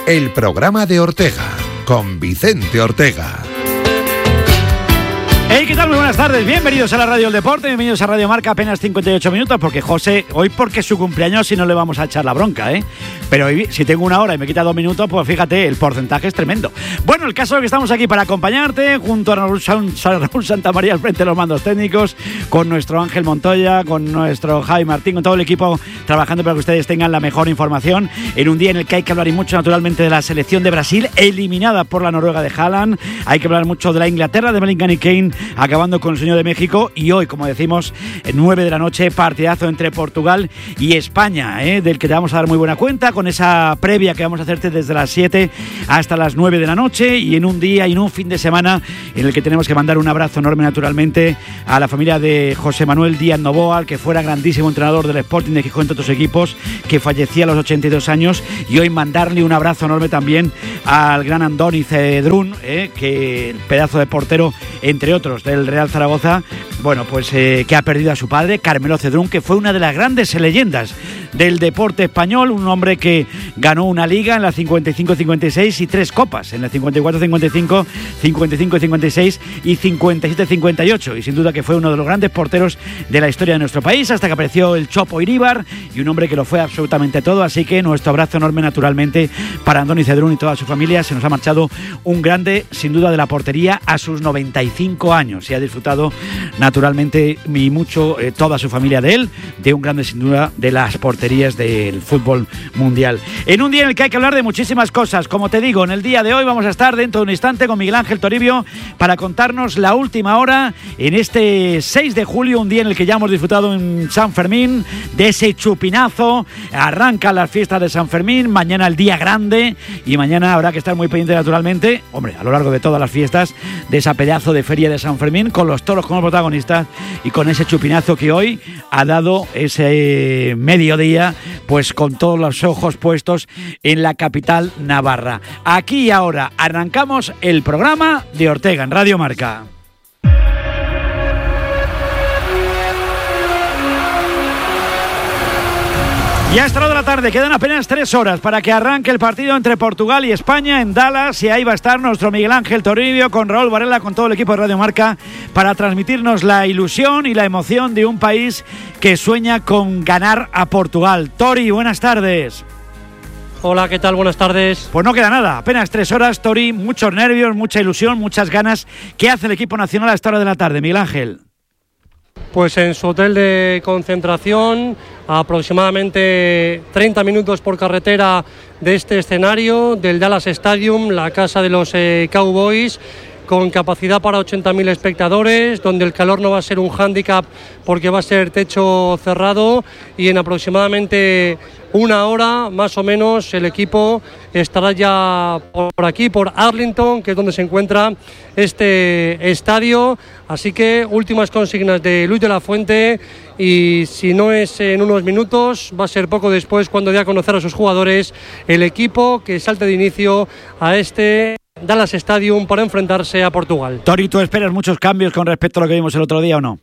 el programa de Ortega, con Vicente Ortega. Hey, ¿qué tal? Muy buenas tardes, bienvenidos a la Radio del Deporte, bienvenidos a Radio Marca, apenas 58 minutos, porque José, hoy porque es su cumpleaños y no le vamos a echar la bronca, pero hoy, si tengo una hora y me quita 2 minutos, pues fíjate, el porcentaje es tremendo. Bueno, el caso es que estamos aquí para acompañarte, junto a Raúl Santamaría al frente de los mandos técnicos, con nuestro Ángel Montoya, con nuestro Javi Martín, con todo el equipo trabajando para que ustedes tengan la mejor información, en un día en el que hay que hablar y mucho naturalmente de la selección de Brasil, eliminada por la Noruega de Haaland, hay que hablar mucho de la Inglaterra, de Bellingham y Kane, acabando con el sueño de México, y hoy, como decimos, 9 de la noche, partidazo entre Portugal y España, del que te vamos a dar muy buena cuenta, con esa previa que vamos a hacerte desde las 7 hasta las 9 de la noche, y en un día y en un fin de semana en el que tenemos que mandar un abrazo enorme naturalmente a la familia de José Manuel Díaz Novoa, que fuera grandísimo entrenador del Sporting de Gijón, entre otros equipos, que fallecía a los 82 años, y hoy mandarle un abrazo enorme también al gran Andoni Cedrún, que el pedazo de portero, entre otros, del Real Zaragoza, bueno, pues que ha perdido a su padre, Carmelo Cedrún, que fue una de las grandes leyendas del deporte español, un hombre que ganó una liga en la 55-56 y 3 copas, en la 54-55, 55-56 y 57-58, y sin duda que fue uno de los grandes porteros de la historia de nuestro país, hasta que apareció el Chopo Iríbar, y un hombre que lo fue absolutamente todo, así que nuestro abrazo enorme naturalmente para Andoni Cedrún y toda su familia. Se nos ha marchado un grande, sin duda, de la portería a sus 95 años, y ha disfrutado naturalmente y mucho toda su familia de él, de un grande sin duda de las porterías del fútbol mundial. En un día en el que hay que hablar de muchísimas cosas, como te digo, en el día de hoy vamos a estar dentro de un instante con Miguel Ángel Toribio para contarnos la última hora en este 6 de julio, un día en el que ya hemos disfrutado en San Fermín de ese chupinazo. Arrancan las fiestas de San Fermín, mañana el día grande, y mañana habrá que estar muy pendiente naturalmente, hombre, a lo largo de todas las fiestas, de esa pedazo de feria de San Fermín, con los toros como protagonistas y con ese chupinazo que hoy ha dado ese mediodía, pues con todos los ojos puestos en la capital navarra. Aquí y ahora arrancamos el programa de Ortega en Radio Marca. Y a esta hora de la tarde quedan apenas 3 horas para que arranque el partido entre Portugal y España en Dallas, y ahí va a estar nuestro Miguel Ángel Toribio con Raúl Varela, con todo el equipo de Radio Marca, para transmitirnos la ilusión y la emoción de un país que sueña con ganar a Portugal. Tori, buenas tardes. Hola, ¿qué tal? Buenas tardes. Pues no queda nada, apenas 3 horas, Tori, muchos nervios, mucha ilusión, muchas ganas. ¿Qué hace el equipo nacional a esta hora de la tarde, Miguel Ángel? Pues en su hotel de concentración, a aproximadamente 30 minutos por carretera de este escenario, del Dallas Stadium, la casa de los Cowboys, con capacidad para 80.000 espectadores, donde el calor no va a ser un hándicap porque va a ser techo cerrado, y en aproximadamente 1 hora más o menos el equipo estará ya por aquí, por Arlington, que es donde se encuentra este estadio. Así que últimas consignas de Luis de la Fuente, y si no es en unos minutos, va a ser poco después cuando dé a conocer a sus jugadores el equipo que salte de inicio a este Dallas Stadium para enfrentarse a Portugal. Tori, ¿tú esperas muchos cambios con respecto a lo que vimos el otro día o no?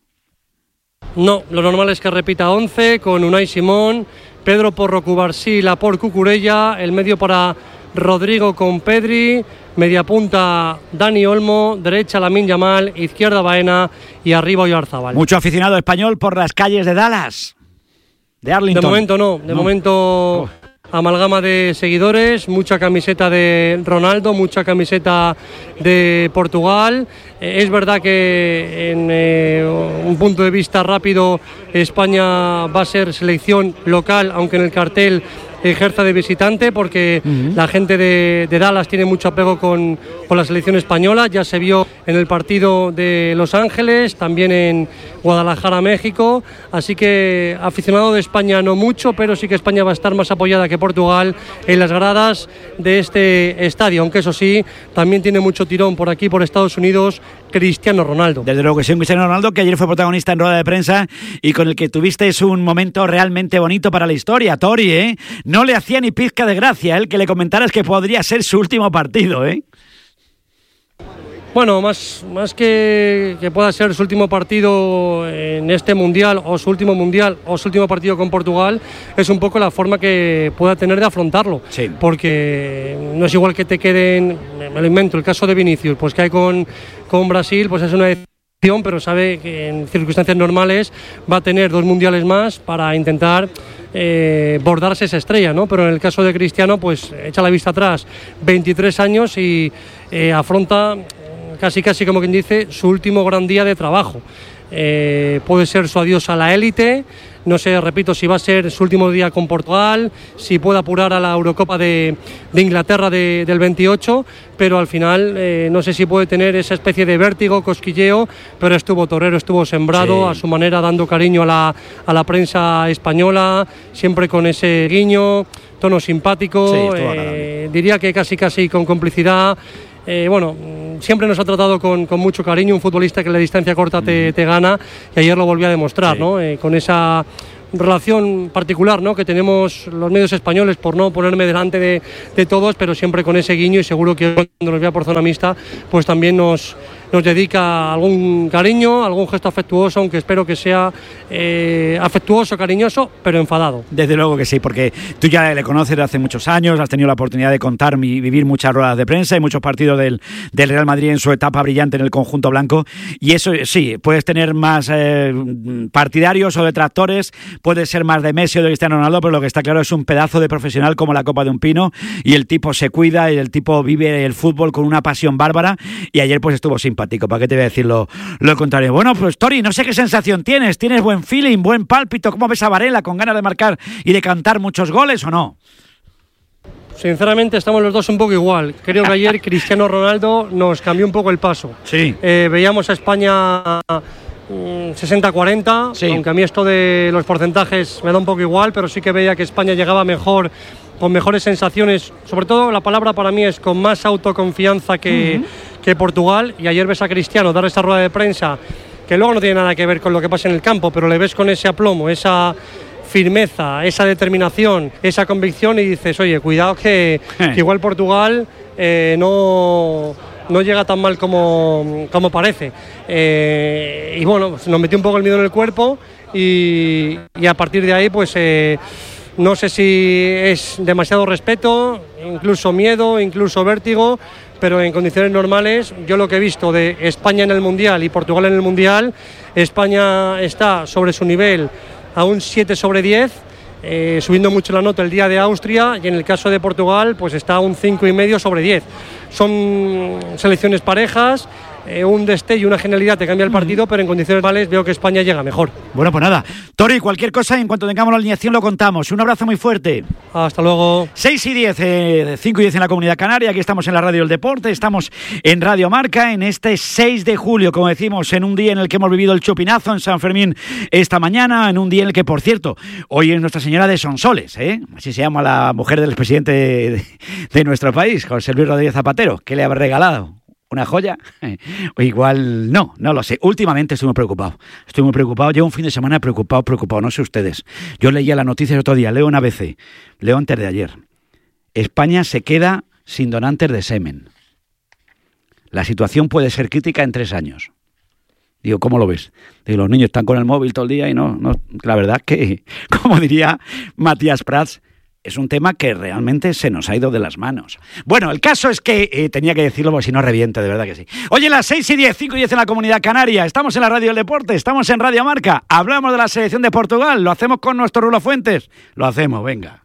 No, lo normal es que repita 11 con Unai Simón, Pedro Porro, Cubarsí, Laporte, Cucurella, el medio para Rodrigo con Pedri, media punta Dani Olmo, derecha Lamine Yamal, izquierda Baena y arriba Oyarzábal. Mucho aficionado español por las calles de Dallas, de Arlington. De momento no, de momento amalgama de seguidores, mucha camiseta de Ronaldo, mucha camiseta de Portugal. Es verdad que en un punto de vista rápido España va a ser selección local, aunque en el cartel ejerza de visitante, porque la gente de Dallas tiene mucho apego con la selección española. Ya se vio en el partido de Los Ángeles, también en Guadalajara, México. Así que aficionado de España no mucho, pero sí que España va a estar más apoyada que Portugal en las gradas de este estadio, aunque eso sí, también tiene mucho tirón por aquí, por Estados Unidos, Cristiano Ronaldo. Desde luego que sí, un Cristiano Ronaldo que ayer fue protagonista en rueda de prensa y con el que tuviste un momento realmente bonito para la historia, Tori, ¿eh? No le hacía ni pizca de gracia el que le comentaras que podría ser su último partido, ¿eh? Bueno, más que pueda ser su último partido en este Mundial o su último partido con Portugal, es un poco la forma que pueda tener de afrontarlo. Sí. Porque no es igual que te queden, me lo invento, el caso de Vinicius, pues que hay con Brasil, pues es una decisión, pero sabe que en circunstancias normales va a tener 2 mundiales más para intentar bordarse esa estrella, ¿no? Pero en el caso de Cristiano, pues echa la vista atrás, 23 años y afronta casi como quien dice su último gran día de trabajo. Puede ser su adiós a la élite, no sé, repito, si va a ser su último día con Portugal, si puede apurar a la Eurocopa de Inglaterra del 28, pero al final no sé si puede tener esa especie de vértigo, cosquilleo, pero estuvo torero, estuvo sembrado, sí, a su manera, dando cariño a la prensa española, siempre con ese guiño, tono simpático, sí, diría que casi con complicidad. Bueno, siempre nos ha tratado con mucho cariño, un futbolista que en la distancia corta te gana, y ayer lo volvió a demostrar, sí, ¿no? Con esa relación particular, ¿no?, que tenemos los medios españoles, por no ponerme delante de todos, pero siempre con ese guiño, y seguro que cuando nos vea por zona mixta, pues también nos dedica algún cariño, algún gesto afectuoso, aunque espero que sea afectuoso, cariñoso, pero enfadado. Desde luego que sí, porque tú ya le conoces desde hace muchos años, has tenido la oportunidad de contar y vivir muchas ruedas de prensa y muchos partidos del Real Madrid en su etapa brillante en el conjunto blanco, y eso sí, puedes tener más partidarios o detractores, puedes ser más de Messi o de Cristiano Ronaldo, pero lo que está claro es un pedazo de profesional como la copa de un pino, y el tipo se cuida y el tipo vive el fútbol con una pasión bárbara, y ayer pues estuvo simpático. ¿Para qué te voy a decir lo contrario? Bueno, pues Tori, no sé qué sensación tienes buen feeling, buen pálpito, ¿cómo ves a Varela? ¿Con ganas de marcar y de cantar muchos goles o no? Sinceramente estamos los dos un poco igual. Creo que ayer Cristiano Ronaldo nos cambió un poco el paso. Sí. Veíamos a España 60-40, sí, aunque a mí esto de los porcentajes me da un poco igual, pero sí que veía que España llegaba mejor, con mejores sensaciones, sobre todo la palabra para mí es con más autoconfianza que Portugal, y ayer ves a Cristiano dar esa rueda de prensa, que luego no tiene nada que ver con lo que pasa en el campo, pero le ves con ese aplomo, esa firmeza, esa determinación, esa convicción, y dices, oye, cuidado que igual Portugal no llega tan mal como parece. Y bueno, pues nos metió un poco el miedo en el cuerpo, y a partir de ahí pues no sé si es demasiado respeto, incluso miedo, incluso vértigo, pero en condiciones normales, yo lo que he visto de España en el Mundial y Portugal en el Mundial, España está sobre su nivel a un 7/10, subiendo mucho la nota el día de Austria, y en el caso de Portugal pues está a un 5,5/10. Son selecciones parejas, un destello y una genialidad te cambia el partido, pero en condiciones normales veo que España llega mejor. Bueno, pues nada, Tori, cualquier cosa, en cuanto tengamos la alineación lo contamos. Un abrazo muy fuerte. Hasta luego. 6:10, 5:10 en la Comunidad Canaria. Aquí estamos en la Radio del Deporte, estamos en Radio Marca en este 6 de julio, como decimos, en un día en el que hemos vivido el chupinazo en San Fermín esta mañana, en un día en el que, por cierto, hoy es Nuestra Señora de Sonsoles, así se llama la mujer del expresidente de nuestro país, José Luis Rodríguez Zapatero. ¿Qué le habrá regalado? ¿Una joya? O igual no lo sé. Últimamente estoy muy preocupado. Llevo un fin de semana preocupado, no sé ustedes. Yo leía las noticias el otro día, leo en ABC, leo antes de ayer. España se queda sin donantes de semen. La situación puede ser crítica en 3 años. Digo, ¿cómo lo ves? Digo, los niños están con el móvil todo el día y no. La verdad es que, como diría Matías Prats, es un tema que realmente se nos ha ido de las manos. Bueno, el caso es que tenía que decirlo porque si no reviento, de verdad que sí. Oye, las 6:10, 5:10 en la Comunidad Canaria. Estamos en la Radio del Deporte, estamos en Radio Marca. Hablamos de la selección de Portugal. Lo hacemos con nuestro Rulo Fuentes. Lo hacemos, venga.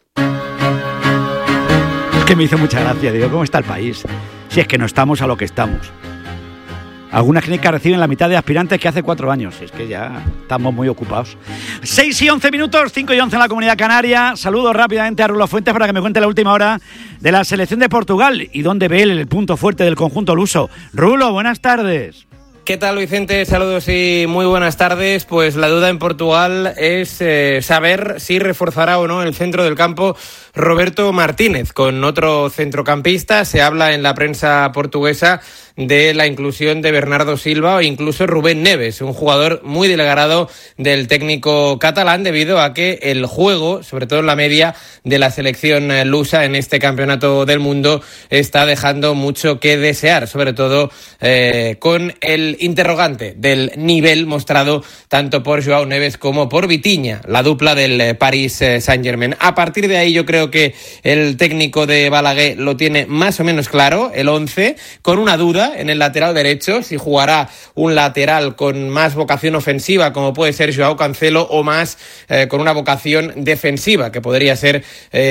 Es que me hizo mucha gracia. Digo, ¿cómo está el país? Si es que no estamos a lo que estamos. Algunas clínicas reciben la mitad de aspirantes que hace 4 años. Es que ya estamos muy ocupados. 6:11 minutos, 5:11 en la Comunidad Canaria. Saludo rápidamente a Rulo Fuentes para que me cuente la última hora de la selección de Portugal y dónde ve el punto fuerte del conjunto luso. Rulo, buenas tardes. ¿Qué tal, Vicente? Saludos y muy buenas tardes. Pues la duda en Portugal es saber si reforzará o no el centro del campo Roberto Martínez con otro centrocampista. Se habla en la prensa portuguesa de la inclusión de Bernardo Silva o incluso Rubén Neves, un jugador muy del agrado del técnico catalán debido a que el juego, sobre todo en la media de la selección lusa en este campeonato del mundo, está dejando mucho que desear, sobre todo con el interrogante del nivel mostrado tanto por Joao Neves como por Vitinha, la dupla del Paris Saint-Germain. A partir de ahí yo creo que el técnico de Balaguer lo tiene más o menos claro, el 11, con una duda en el lateral derecho, si jugará un lateral con más vocación ofensiva como puede ser Joao Cancelo o más con una vocación defensiva que podría ser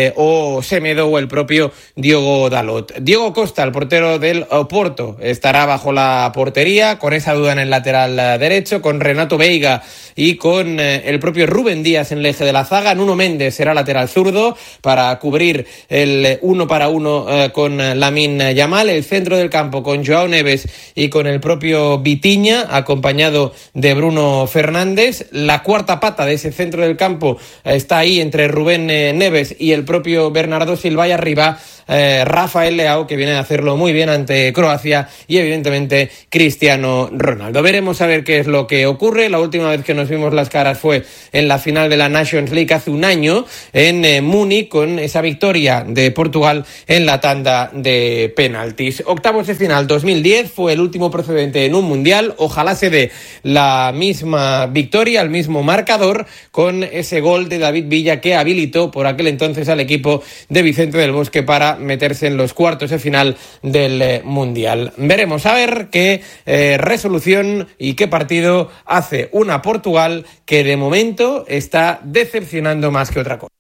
o Semedo o el propio Diogo Dalot. Diego Costa, el portero del Oporto, estará bajo la portería con esa duda en el lateral derecho, con Renato Veiga y con el propio Rúben Díaz en el eje de la zaga. Nuno Méndez será lateral zurdo para cubrir el 1 para 1 con Lamine Yamal. El centro del campo con Joao Neves y con el propio Vitinha, acompañado de Bruno Fernández. La cuarta pata de ese centro del campo está ahí entre Rubén Neves y el propio Bernardo Silva, y arriba Rafael Leao, que viene a hacerlo muy bien ante Croacia, y evidentemente Cristiano Ronaldo. Veremos a ver qué es lo que ocurre. La última vez que nos vimos las caras fue en la final de la Nations League hace un año en Múnich, con esa victoria de Portugal en la tanda de penaltis. Octavos de final 2010 fue el último precedente en un mundial. Ojalá se dé la misma victoria, el mismo marcador, con ese gol de David Villa que habilitó por aquel entonces al equipo de Vicente del Bosque para meterse en los cuartos de final del mundial. Veremos a ver qué resolución y qué partido hace una Portugal que de momento está decepcionando más que otra cosa.